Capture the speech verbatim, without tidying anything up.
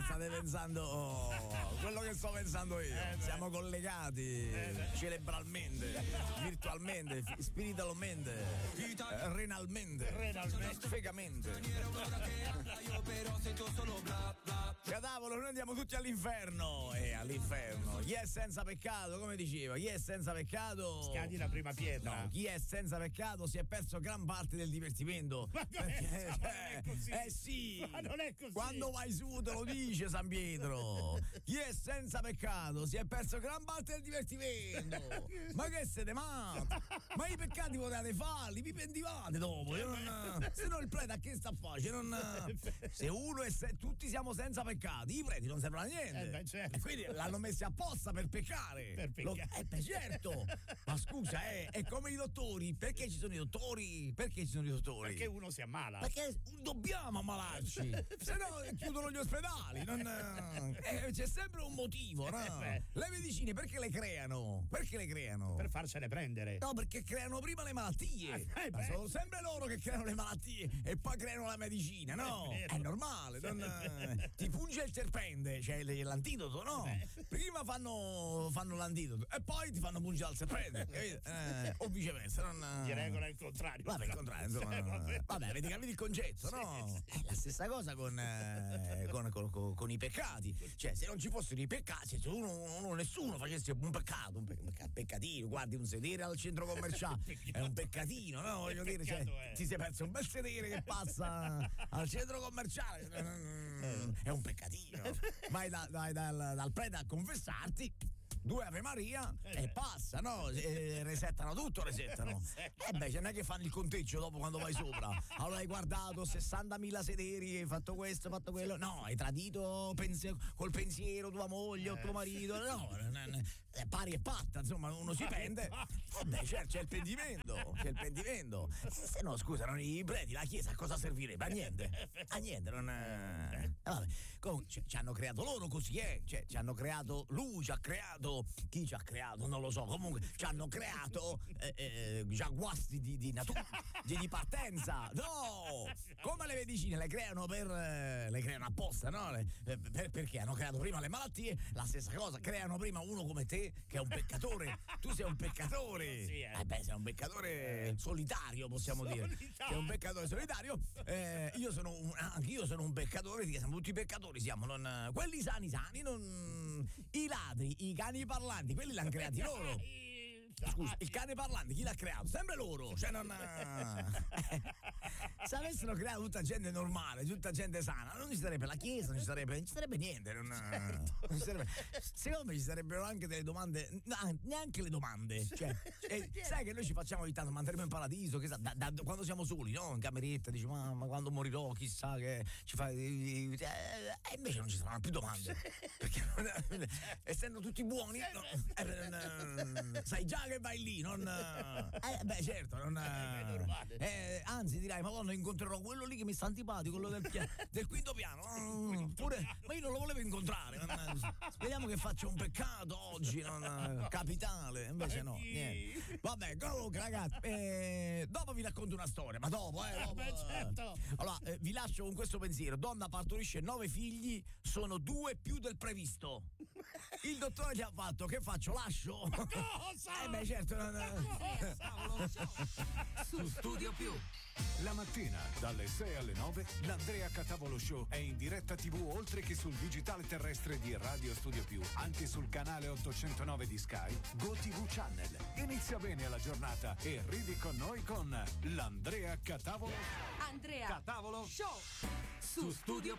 state pensando oh, quello che sto pensando io. Eh, Siamo collegati eh, cerebralmente, virtualmente, spiritualmente, eh, renalmente, Renalmente. fecamente. Cadavolo, noi andiamo tutti all'inferno. E all'inferno. Chi è senza peccato, come diceva, chi è senza peccato. Scadi la prima pietra. No, chi è senza peccato si è perso gran parte del divertimento. Ma Perché, ma non è così. Eh sì. Ma non è così. Quando vai su te lo dice San Pietro. Chi è senza peccato si è perso gran parte del divertimento. Ma che siete matti? Ma i peccati potevate farli, vi pentivate dopo. Io non, se no il prete a che sta a fare? Cioè non, se uno è se, tutti siamo senza peccati, i preti non servono a niente. Eh beh, certo. E quindi l'hanno messi apposta per peccare. Per peccare. Lo, eh beh, certo. Ma scusa, eh, è come i dottori. Perché ci sono i dottori? Perché ci sono i dottori? Perché uno si ammala. Perché dobbiamo ammalarci, se no chiudono gli ospedali. Non, eh, c'è sempre un motivo, no? Eh Le medicine perché le creano? Perché le creano? Per farcene prendere. No, perché creano prima le malattie. Eh, Ma beh. sono sempre loro che creano le malattie e poi creano la medicina, no? È vero. È normale. Non, ti punge il serpente, cioè l'antidoto, no? Beh. Prima fanno, fanno l'antidoto e poi ti fanno pungere al serpente, capito? Eh, o viceversa. Non, Di regola il contrario. Vabbè, il contrario, insomma. Eh, vabbè. Vabbè, avete capito il concetto, no? Sì, sì. È la stessa cosa con, eh, con, con, con, con i peccati. Cioè, se non ci fossero i peccati, se uno, uno nessuno facesse un peccato, un, pe- un peccatino, guardi un sedere al centro commerciale, è un peccatino, no? Voglio dire, cioè, Peccato è. ti sei perso un bel sedere che passa al centro commerciale, mm, è un peccatino. Vai, da, vai dal, dal prete a confessarti. Due Ave Maria Eh e beh. passa, no? E resettano tutto, resettano. Eh beh, non è che fanno il conteggio dopo quando vai sopra. Allora hai guardato sessantamila sederi, hai fatto questo, hai fatto quello. No, hai tradito pense- col pensiero tua moglie o tuo marito. No, n- n- è pari e patta, insomma, uno si pende. Eh beh, certo, c'è il pentimento, c'è il pentimento. Eh, se no, scusa, non i preti, la chiesa a cosa servirebbe? A niente. A niente, non. Eh, vabbè. Comunque, ci, ci hanno creato loro così, eh. Cioè, ci hanno creato, lui ci ha creato. Chi ci ha creato? Non lo so. Comunque ci hanno creato eh, eh, già guasti di, di natura, di, di partenza. No! Come le medicine le creano per eh, le creano apposta, no? Le, per, perché hanno creato prima le malattie, la stessa cosa, creano prima uno come te che è un peccatore. Tu sei un peccatore. Sì, eh. eh beh, sei un peccatore solitario, possiamo dire. Solitario. Sei un peccatore solitario. Eh, io sono un, anche io sono un peccatore, siamo tutti peccatori, siamo non, quelli sani sani, non i ladri, i cani parlanti, quelli l'hanno creati loro. Scusa, il cane parlante chi l'ha creato? Sempre loro, cioè non. Se avessero creato tutta gente normale, tutta gente sana, non ci sarebbe la chiesa, non ci sarebbe, non ci sarebbe niente. Non, Certo. non ci sarebbe, secondo me ci sarebbero anche delle domande, no, neanche le domande. Cioè, eh, sai che noi ci facciamo ogni tanto, ma andremo in paradiso, che sa, da, da, quando siamo soli, no? In cameretta, dici, ma, ma quando morirò, chissà che ci fai. E eh, invece non ci saranno più domande. Perché non, essendo tutti buoni, no, eh, non, sai già che vai lì, non. Eh, beh, certo, non. È normale. Eh, anzi, dirai, madonna, incontrerò quello lì che mi sta antipatico, quello del, pia- del quinto piano. Mm, pure, ma io non lo volevo incontrare. Non, speriamo che faccia un peccato oggi, non, capitale. Invece no, niente. Vabbè, comunque, ragazzi, eh, dopo vi racconto una storia, ma dopo, eh. Dopo, Beh, certo. Allora, eh, vi lascio con questo pensiero: donna partorisce nove figli, sono due più del previsto. Il dottore gli ha fatto, che faccio? Lascio? Cosa? Eh beh, certo, non. Su Studio Più. La mattina dalle sei alle nove l'Andrea Catavolo Show è in diretta tivù oltre che sul digitale terrestre di Radio Studio Più, anche sul canale ottocentonove di Sky, GoTV Channel. Inizia bene la giornata e ridi con noi con l'Andrea Catavolo Andrea Catavolo Show su Studio